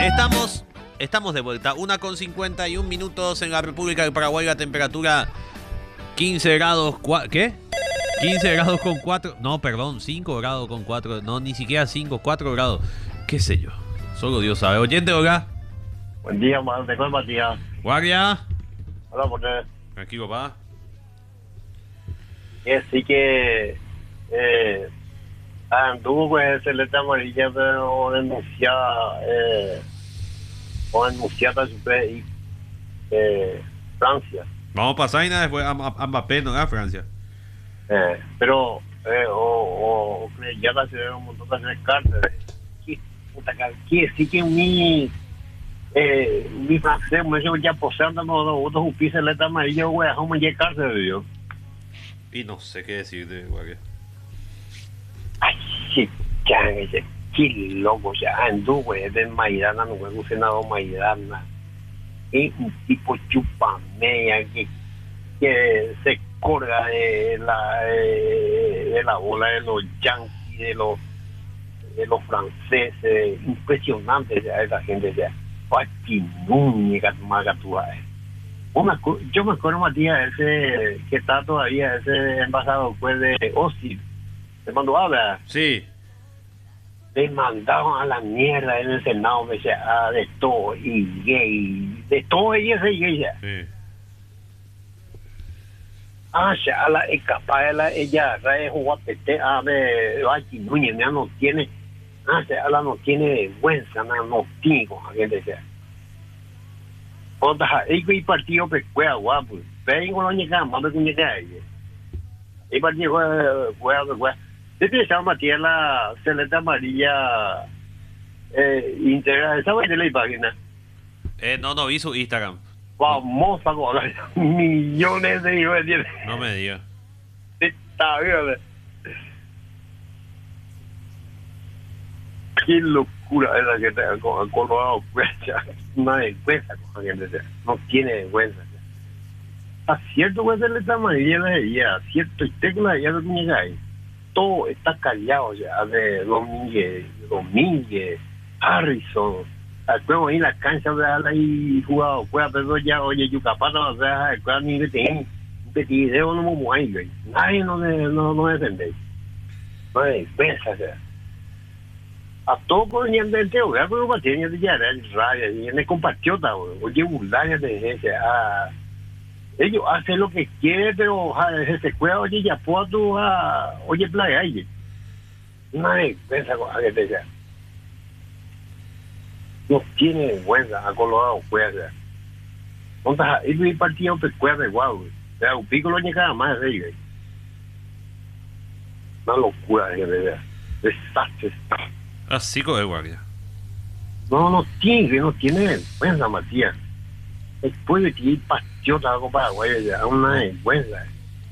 Estamos de vuelta. 1:51 minutos en la República del Paraguay. La temperatura 15 grados. ¿Qué? 15 grados con 4. No, perdón, 5 grados con 4. No, ni siquiera 5, 4 grados. ¿Qué sé yo? Solo Dios sabe. Oyente, hola. Buen día, Matías. Guardia. Hola, por qué. Tranquilo, pa. Sí que anduvo pues celeste amarilla, pero denunciada Francia. Vamos a pasar y nada después a Mbappé, ¿no? A Francia. Pero ya la ciudad un montón de cárceles. Que sí que mi francés me dijo ya posando otros upis celeste amarilla, güey, como ya cárcel, yo. Y no sé qué decir de guardia. Ay, sí, qué loco, ya anduve de Maidana, no me senador Maidana. Es un tipo chupamea que se colga de la bola de los yanquis, de los franceses. Impresionante ya esa gente ya. Yo me acuerdo, Matías, ese que está todavía, ese embajador pues de OSI, de cuando habla. Sí. Le mandaban a la mierda en el Senado, me decía, de todo, y gay, de todo ella. Sí. Ya la escapada ella es guapete, aquí Núñez ya no tiene, ya la no tiene vergüenza, no tiene con alguien decía. Y partido que fue guapo, vengo no llega más que llega ahí. Y partido fue. Este se llama Matías la celeste amarilla integra, ¿esa va de la página? No vi su Instagram. Famosa con millones de hijos de No me diga. Está bien. Qué locura esa que está con Colorado, una vergüenza con la gente, no tiene vergüenza. A cierto que se le está amarilla la ella, cierto y tecla ya lo tiene ahí. Todo está callado ya, de Domínguez, Harrison. Luego ahí en la cancha ahí jugado, juega, pero ya, oye, Yucapata, o sea, ni de tener un video no me mueve, nadie no defiende. No hay defensa, o sea. A todo con el del teo, ya con los tiene de ya, el radio, y en el compatriota, oye, burlañas de gente, ellos hacen lo que quieren, pero se cuida, oye, ya puedo, oye, playa, oye. No hay defensa con la gente, ya. No tiene vergüenza, a Colorado juega. Entonces, el partido te cuerda igual, güey. O sea, un pico lo llega más de ellos. Una locura, de verdad. Desastre. Así con el guardia. No tiene vergüenza, Matías. Después de que ir patriota algo Paraguay, ya, una vergüenza.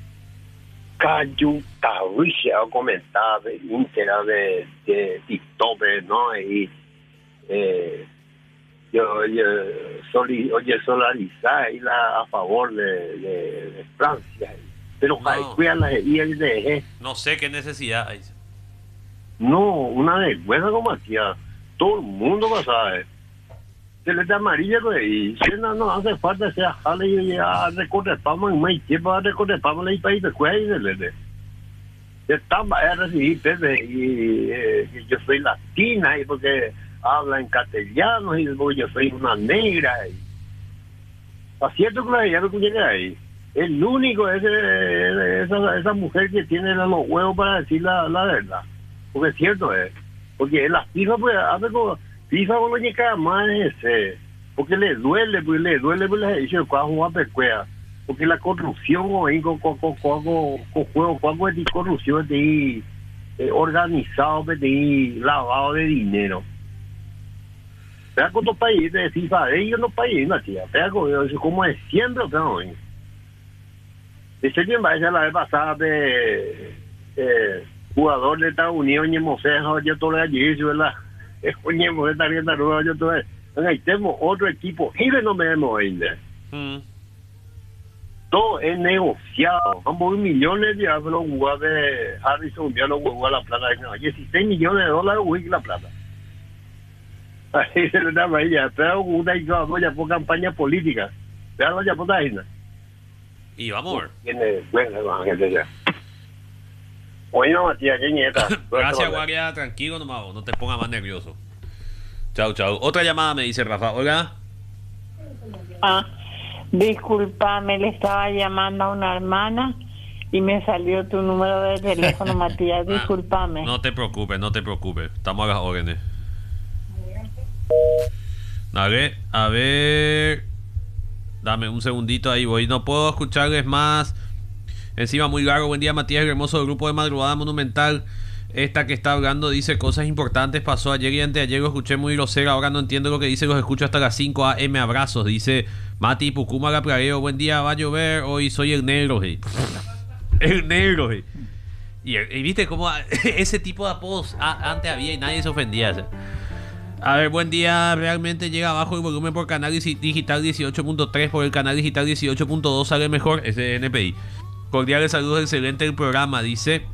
Cayuta, Rusia, comentaba de íntegra de TikTok, ¿no? Y solarizar y a favor de Francia, pero no sé qué necesidad hay. No, una vergüenza como hacía todo el mundo pasaba se le da amarilla y no hace falta sea jale y a recorrer pama en más tiempo a recorrer pama y país de cuello de tamba a recibir y yo soy latina y porque habla en castellano y yo soy una negra y cierto que ya no llega ahí el único es esa mujer que tiene los huevos para decir la verdad, porque es cierto porque la FIFA pues hace como FIFA no llega más porque le duele pues la dice cuando juega porque la corrupción con juegos de corrupción de organizado de lavado de dinero. Vea con los países de FIFA, ellos los países, la tía, vea como es siempre, pero dice que vaya la vez pasada de jugador de Estados Unidos, y yo todo allí, ¿verdad? Oye, esta rienda nueva, yo todo ahí tenemos otro equipo, y no me vemos ainda. Todo es negociado, ambos millones de los jugadores de Harrison, ya los jugadores a la plata, 16 millones de dólares, la plata. Ahí se le da amarilla. Pero una y dos, ya por campaña política. Pero ya por ahí, ¿no? Y vamos a ver. Tiene, bueno, gente ya. Oye, Matías, qué nieta. Gracias, Guardia. Tranquilo nomás, vos, no te pongas más nervioso. Chau, chau. Otra llamada me dice Rafa. Oiga. Disculpame, le estaba llamando a una hermana y me salió tu número de teléfono, Matías. Disculpame. No te preocupes, no te preocupes. Estamos a las órdenes. A ver. Dame un segundito ahí, voy. No puedo escucharles más. Encima muy largo. Buen día, Matías, hermoso del grupo de Madrugada Monumental. Esta que está hablando dice cosas importantes. Pasó ayer y anteayer, lo escuché muy grosera. Ahora no entiendo lo que dice, los escucho hasta las 5 AM. Abrazos, dice Mati Pucuma Gapraveo. Buen día, va a llover. Hoy soy el negro, hey. El negro, hey. Y viste cómo ese tipo de apodos antes había y nadie se ofendía. ¿Sí? A ver, buen día. Realmente llega abajo el volumen por canal digital 18.3. Por el canal digital 18.2 sale mejor. Ese NPI. Cordiales saludos, excelente el programa. Dice.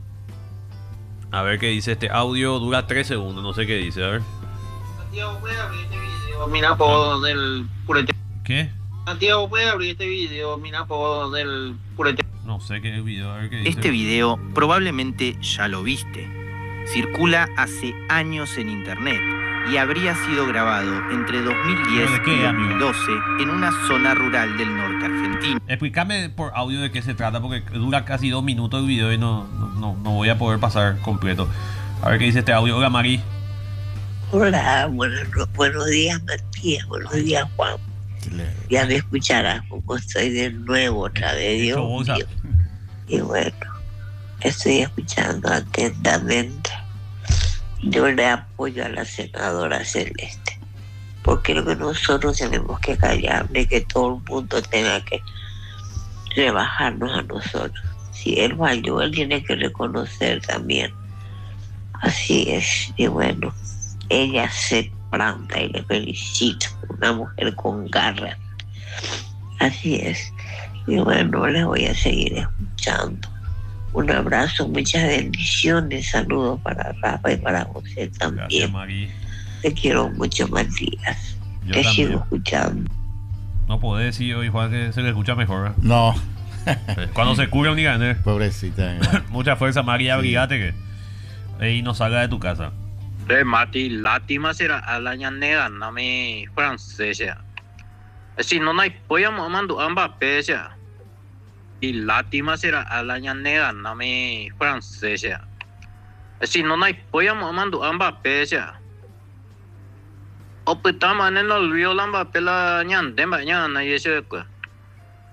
A ver qué dice este audio. Dura 3 segundos. No sé qué dice. A ver. Santiago, ¿puede abrir este video? Mira por del purete. ¿Qué? Santiago, ¿puede abrir este video? Mira por del purete. No sé qué es el video. A ver qué dice. Este video probablemente ya lo viste. Circula hace años en internet y habría sido grabado entre 2010 ¿De qué, y amigo? 2012 en una zona rural del norte argentino. Explícame por audio de qué se trata, porque dura casi 2 minutos el video y no voy a poder pasar completo. A ver qué dice este audio. Hola, Mari. Hola, buenos días, Matías. Buenos días, Juan. Ya me escucharás como estoy de nuevo otra vez, Dios mío. Y bueno, estoy escuchando atentamente. Yo le apoyo a la senadora Celeste, porque lo que nosotros tenemos que callar de que todo el mundo tenga que rebajarnos a nosotros. Si él falló, él tiene que reconocer también. Así es. Y bueno, ella se planta y le felicito. Una mujer con garra. Así es. Y bueno, les voy a seguir escuchando. Un abrazo, muchas bendiciones, saludos para Rafa y para José también. Gracias, Mari. Te quiero mucho, Matías. Yo Te también. sigo escuchando. No podés decir hoy, Juan, que se le escucha mejor. ¿Eh? No, Cuando se cura un gané. pobrecita. Mucha fuerza, Mari, abrigate que. Y no salga de tu casa. Mati, lástima será a la ñanega, no me francesa. Si no hay pollo, mando ambas peces. Y lástima será a la ñanega, no me francesa. Si no hay pollo, mando ambas peces. O pues estamos en el olvido, la pela ñan, de mañana y eso es.